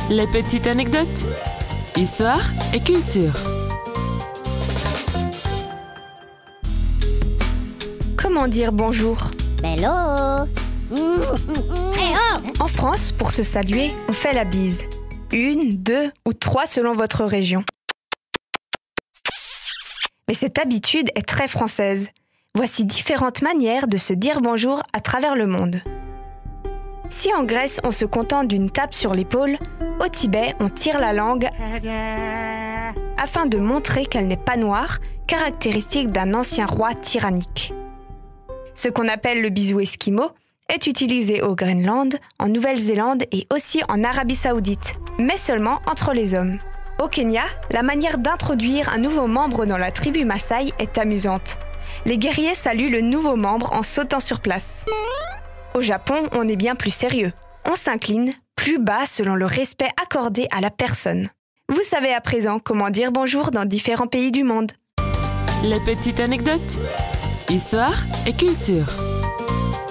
Les petites anecdotes. Histoire et culture. Comment dire bonjour? Hello. Hey, oh. En France, pour se saluer, on fait la bise. 1, 2 ou 3 selon votre région. Mais cette habitude est très française. Voici différentes manières de se dire bonjour à travers le monde. Si en Grèce, on se contente d'une tape sur l'épaule, au Tibet, on tire la langue afin de montrer qu'elle n'est pas noire, caractéristique d'un ancien roi tyrannique. Ce qu'on appelle le bisou esquimau est utilisé au Groenland, en Nouvelle-Zélande et aussi en Arabie Saoudite, mais seulement entre les hommes. Au Kenya, la manière d'introduire un nouveau membre dans la tribu Maasai est amusante. Les guerriers saluent le nouveau membre en sautant sur place. Au Japon, on est bien plus sérieux. On s'incline plus bas selon le respect accordé à la personne. Vous savez à présent comment dire bonjour dans différents pays du monde. Les petites anecdotes. Histoire et culture.